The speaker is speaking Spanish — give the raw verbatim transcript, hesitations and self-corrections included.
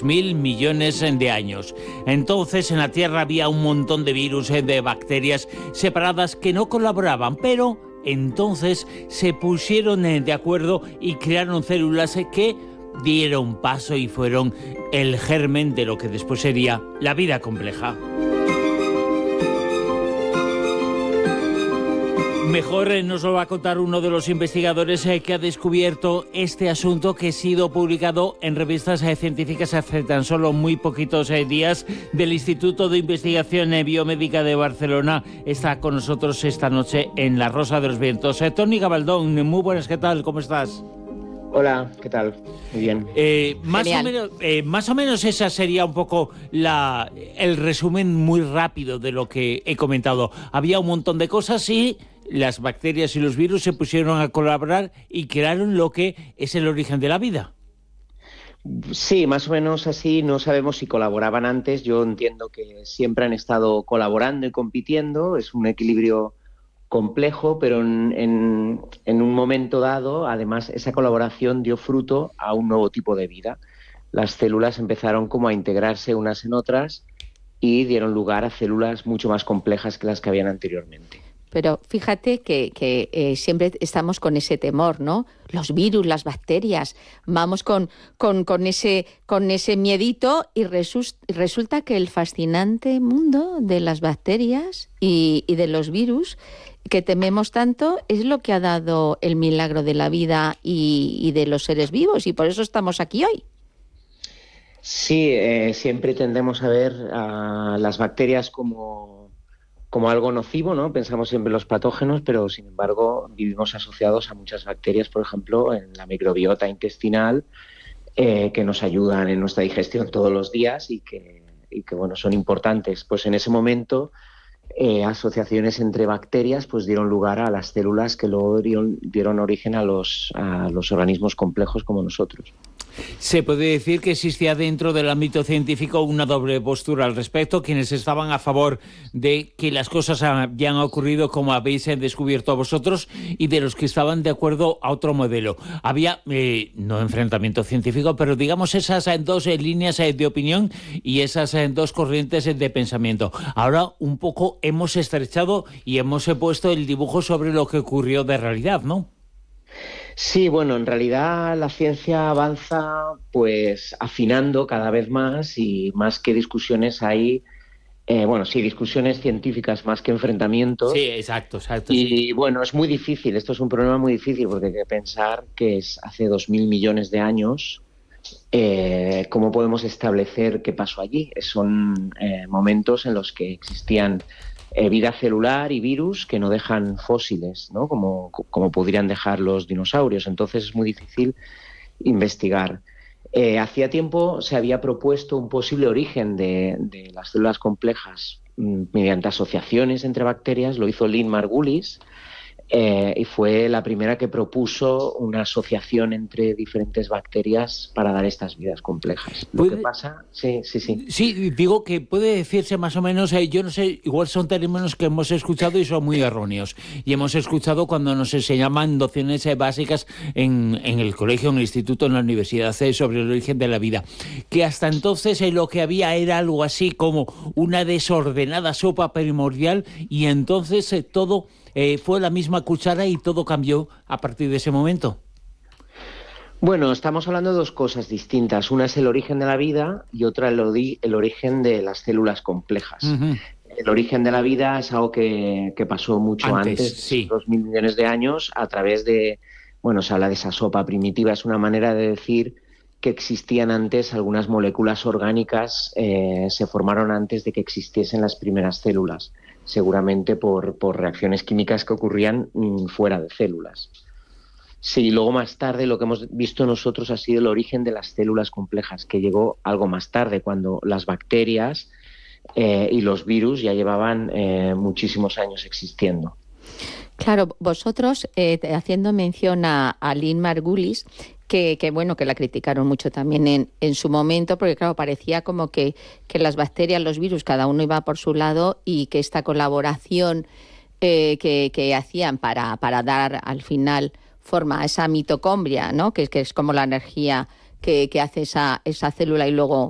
dos mil millones de años. Entonces en la Tierra había un montón de virus, de bacterias separadas que no colaboraban, pero entonces se pusieron de acuerdo y crearon células que dieron paso y fueron el germen de lo que después sería la vida compleja. Mejor eh, nos lo va a contar uno de los investigadores eh, que ha descubierto este asunto, que ha sido publicado en revistas eh, científicas hace tan solo muy poquitos eh, días, del Instituto de Investigación eh, Biomédica de Barcelona. Está con nosotros esta noche en La Rosa de los Vientos. Eh, Toni Gabaldón, muy buenas, ¿qué tal? ¿Cómo estás? Hola, ¿qué tal? Muy bien. Eh, más, o menos, eh, más o menos esa sería un poco la, el resumen muy rápido de lo que he comentado. Había un montón de cosas y las bacterias y los virus se pusieron a colaborar y crearon lo que es el origen de la vida. Sí, más o menos así. No sabemos si colaboraban antes. Yo entiendo que siempre han estado colaborando y compitiendo. Es un equilibrio complejo, pero en, en, en un momento dado, además, esa colaboración dio fruto a un nuevo tipo de vida. Las células empezaron como a integrarse unas en otras y dieron lugar a células mucho más complejas que las que habían anteriormente. Pero fíjate que, que eh, siempre estamos con ese temor, ¿no? Los virus, las bacterias, vamos con, con, con, ese, con ese miedito y resus, resulta que el fascinante mundo de las bacterias y, y de los virus que tememos tanto es lo que ha dado el milagro de la vida y, y de los seres vivos, y por eso estamos aquí hoy. Sí, eh, siempre tendemos a ver a las bacterias como... como algo nocivo, ¿no? Pensamos siempre en los patógenos, pero sin embargo vivimos asociados a muchas bacterias, por ejemplo, en la microbiota intestinal, eh, que nos ayudan en nuestra digestión todos los días y que, y que bueno, son importantes. Pues en ese momento, eh, asociaciones entre bacterias pues dieron lugar a las células que luego dieron, dieron origen a los, a los organismos complejos como nosotros. Se puede decir que existía dentro del ámbito científico una doble postura al respecto, quienes estaban a favor de que las cosas ya han ocurrido como habéis descubierto vosotros, y de los que estaban de acuerdo a otro modelo. Había, eh, no enfrentamiento científico, pero digamos esas dos eh, líneas eh, de opinión y esas eh, dos corrientes eh, de pensamiento. Ahora un poco hemos estrechado y hemos eh, puesto el dibujo sobre lo que ocurrió de realidad, ¿no? Sí, bueno, en realidad la ciencia avanza pues afinando cada vez más, y más que discusiones hay, eh, bueno, sí, discusiones científicas más que enfrentamientos. Sí, exacto, exacto. Y sí. bueno, es muy difícil, esto es un problema muy difícil, porque hay que pensar que es hace dos mil millones de años, eh, ¿cómo podemos establecer qué pasó allí? Son eh, momentos en los que existían Eh, vida celular y virus que no dejan fósiles, ¿no? Como, como podrían dejar los dinosaurios. Entonces es muy difícil investigar. Eh, hacía tiempo se había propuesto un posible origen de, de las células complejas mm, mediante asociaciones entre bacterias. Lo hizo Lynn Margulis, eh, y fue la primera que propuso una asociación entre diferentes bacterias para dar estas vidas complejas. Lo que pasa, sí, sí, sí. Sí, digo que puede decirse más o menos, eh, yo no sé, igual son términos que hemos escuchado y son muy erróneos. Y hemos escuchado cuando nos enseñaban nociones eh, básicas en, en el colegio, en el instituto, en la universidad, eh, sobre el origen de la vida. Que hasta entonces eh, lo que había era algo así como una desordenada sopa primordial, y entonces eh, todo... Eh, fue la misma cuchara y todo cambió a partir de ese momento. Bueno, estamos hablando de dos cosas distintas. Una es el origen de la vida y otra el, ori- el origen de las células complejas. Uh-huh. El origen de la vida es algo que, que pasó mucho antes, antes sí. dos mil millones de años, a través de, bueno, se habla de esa sopa primitiva, es una manera de decir que existían antes algunas moléculas orgánicas, eh, se formaron antes de que existiesen las primeras células, seguramente por, por reacciones químicas que ocurrían mmm, fuera de células. Sí, luego más tarde lo que hemos visto nosotros ha sido el origen de las células complejas, que llegó algo más tarde, cuando las bacterias eh, y los virus ya llevaban eh, muchísimos años existiendo. Claro, vosotros, eh, haciendo mención a, a Lynn Margulis, que, que bueno, que la criticaron mucho también en, en su momento, porque claro, parecía como que, que las bacterias, los virus, cada uno iba por su lado, y que esta colaboración eh, que, que hacían para, para dar al final forma a esa mitocondria, ¿no? Que, que es como la energía que, que hace esa, esa célula y luego